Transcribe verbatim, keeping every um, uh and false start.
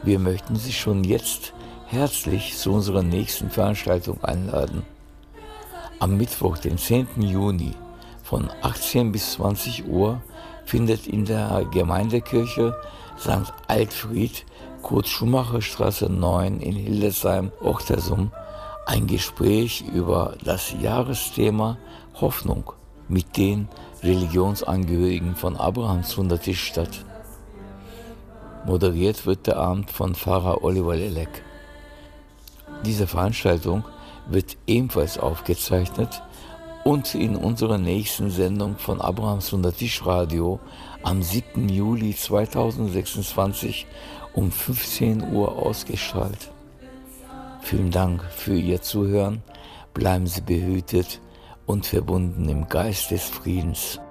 Wir möchten Sie schon jetzt herzlich zu unserer nächsten Veranstaltung einladen. Am Mittwoch, den zehnten Juni von achtzehn bis zwanzig Uhr findet in der Gemeindekirche Sankt Altfried, Kurt-Schumacher-Straße neun in Hildesheim-Ochtersum ein Gespräch über das Jahresthema Hoffnung mit den Religionsangehörigen von Abrahams Wundertisch statt. Moderiert wird der Abend von Pfarrer Oliver Lelek. Diese Veranstaltung wird ebenfalls aufgezeichnet und in unserer nächsten Sendung von Abrahams Wundertisch Radio am siebten Juli zweitausendsechsundzwanzig um fünfzehn Uhr ausgestrahlt. Vielen Dank für Ihr Zuhören. Bleiben Sie behütet und verbunden im Geist des Friedens.